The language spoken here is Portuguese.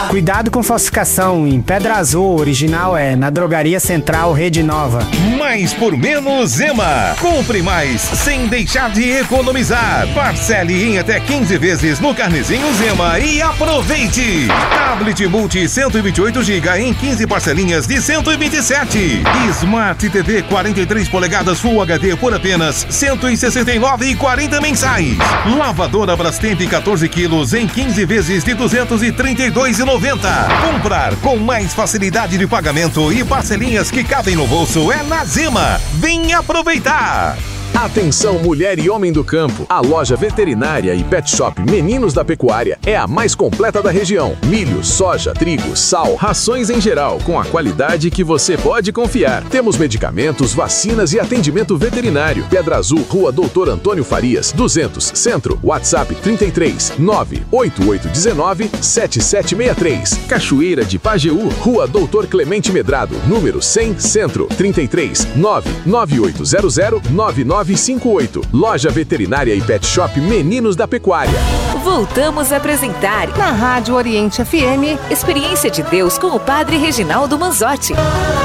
Cuidado com falsificação. Em Pedra Azul, original é na Drogaria Central Rede Nova. Mais por menos Ema. Compre mais sem deixar de economizar. Parcele em até 15 vezes no carnezinho Zema e aproveite. Tablet Multi 128 GB em 15 parcelinhas de 127. Smart TV 43 polegadas Full HD por apenas R$ 169,40 mensais. Lavadora Brastemp 14 quilos em 15 vezes de R$ 232,90. Comprar com mais facilidade de pagamento e parcelinhas que cabem no bolso é na Zema. Vem aproveitar! Atenção, mulher e homem do campo. A loja veterinária e pet shop Meninos da Pecuária é a mais completa da região. Milho, soja, trigo, sal, rações em geral, com a qualidade que você pode confiar. Temos medicamentos, vacinas e atendimento veterinário. Pedra Azul, Rua Doutor Antônio Farias, 200, Centro. WhatsApp 33 98819 7763. Cachoeira de Pajeú, Rua Doutor Clemente Medrado, número 100, Centro. 33 99800 9958. Loja Veterinária e Pet Shop Meninos da Pecuária. Voltamos a apresentar na Rádio Oriente FM Experiência de Deus com o Padre Reginaldo Manzotti.